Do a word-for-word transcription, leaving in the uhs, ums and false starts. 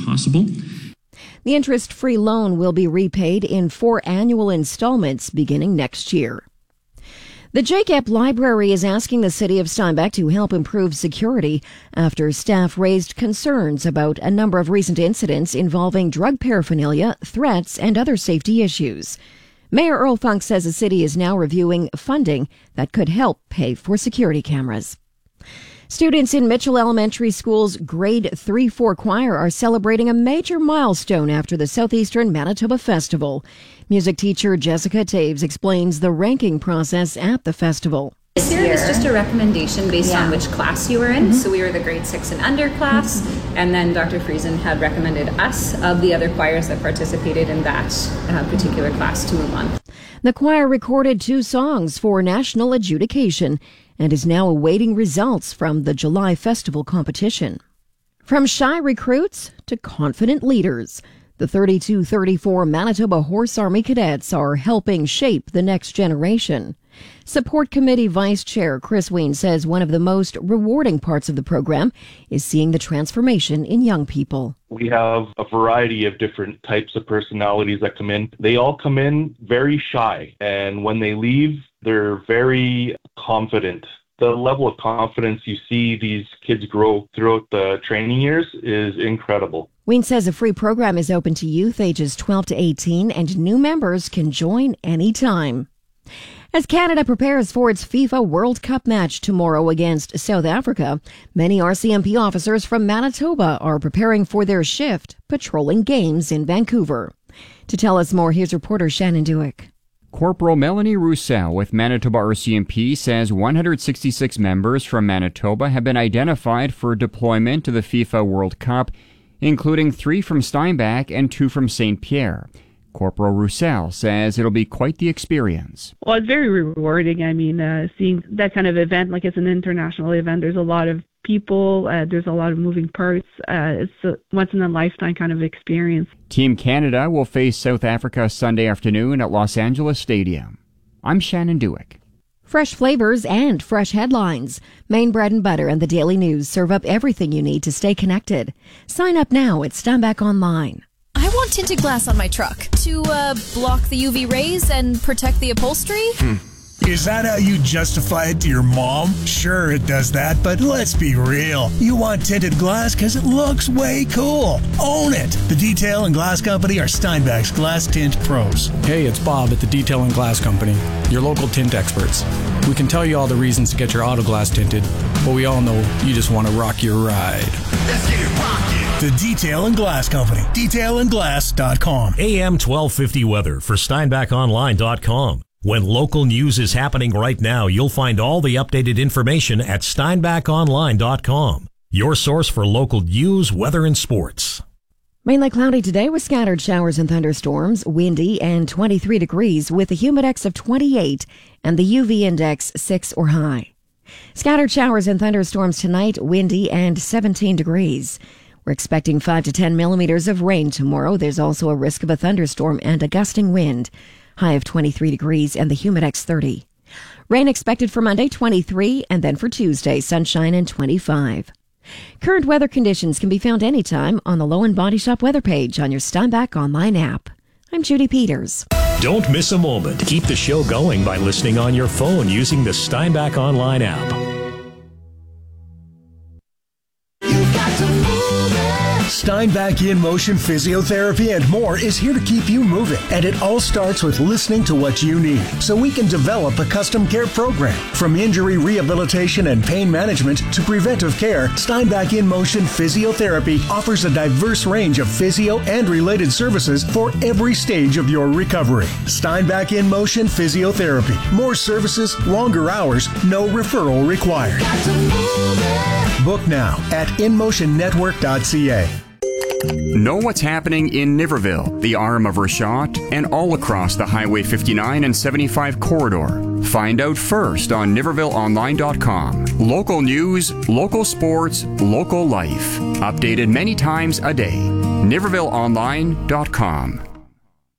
possible. The interest-free loan will be repaid in four annual installments beginning next year. The J C A P Library is asking the city of Steinbach to help improve security after staff raised concerns about a number of recent incidents involving drug paraphernalia, threats, and other safety issues. Mayor Earl Funk says the city is now reviewing funding that could help pay for security cameras. Students in Mitchell Elementary School's Grade three four choir are celebrating a major milestone after the Southeastern Manitoba Festival. Music teacher Jessica Taves explains the ranking process at the festival. This year it was just a recommendation based yeah. on which class you were in. Mm-hmm. So we were the grade six and under class, mm-hmm. and then Doctor Friesen had recommended us of the other choirs that participated in that uh, particular class to move on. The choir recorded two songs for national adjudication and is now awaiting results from the July festival competition. From shy recruits to confident leaders, the thirty-two thirty-four Manitoba Horse Army Cadets are helping shape the next generation. Support Committee Vice Chair Chris Ween says one of the most rewarding parts of the program is seeing the transformation in young people. We have a variety of different types of personalities that come in. They all come in very shy, and when they leave, they're very confident. The level of confidence you see these kids grow throughout the training years is incredible. Ween says a free program is open to youth ages twelve to eighteen, and new members can join anytime. As Canada prepares for its FIFA World Cup match tomorrow against South Africa, many R C M P officers from Manitoba are preparing for their shift patrolling games in Vancouver. To tell us more, here's reporter Shannon Dewick. Corporal Melanie Roussel with Manitoba R C M P says one hundred sixty-six members from Manitoba have been identified for deployment to the FIFA World Cup, including three from Steinbach and two from Saint Pierre. Corporal Roussel says it'll be quite the experience. Well, it's very rewarding. I mean, uh, seeing that kind of event, like it's an international event, there's a lot of people, uh, there's a lot of moving parts. Uh, it's a once-in-a-lifetime kind of experience. Team Canada will face South Africa Sunday afternoon at Los Angeles Stadium. I'm Shannon Dewick. Fresh flavors and fresh headlines. Maine Bread and Butter and the Daily News serve up everything you need to stay connected. Sign up now at Steinbach Online. I want tinted glass on my truck to uh, block the U V rays and protect the upholstery. Hmm. Is that how you justify it to your mom? Sure, it does that, but let's be real. You want tinted glass because it looks way cool. Own it. The Detail and Glass Company are Steinbach's glass tint pros. Hey, it's Bob at the Detail and Glass Company, your local tint experts. We can tell you all the reasons to get your auto glass tinted, but we all know you just want to rock your ride. Let's get it rockin'. The Detail and Glass Company. detail and glass dot com. A M twelve fifty weather for steinbach online dot com. When local news is happening right now, you'll find all the updated information at steinbach online dot com. Your source for local news, weather, and sports. Mainly cloudy today with scattered showers and thunderstorms, windy and twenty-three degrees with a humidex of twenty-eight and the U V index six or high. Scattered showers and thunderstorms tonight, windy and seventeen degrees. We're expecting five to ten millimeters of rain tomorrow. There's also a risk of a thunderstorm and a gusting wind. High of twenty-three degrees and the humidex thirty. Rain expected for Monday, twenty-three, and then for Tuesday, sunshine and twenty-five. Current weather conditions can be found anytime on the Low and Body Shop weather page on your Steinbach Online app. I'm Judy Peters. Don't miss a moment. Keep the show going by listening on your phone using the Steinbach Online app. Steinbach In Motion Physiotherapy and more is here to keep you moving. And it all starts with listening to what you need so we can develop a custom care program. From injury rehabilitation and pain management to preventive care, Steinbach In Motion Physiotherapy offers a diverse range of physio and related services for every stage of your recovery. Steinbach In Motion Physiotherapy. More services, longer hours, no referral required. Book now at in motion network dot c a. Know what's happening in Niverville, the arm of Rashot, and all across the Highway fifty-nine and seventy-five corridor. Find out first on niverville online dot com. Local news, local sports, local life. Updated many times a day. niverville online dot com.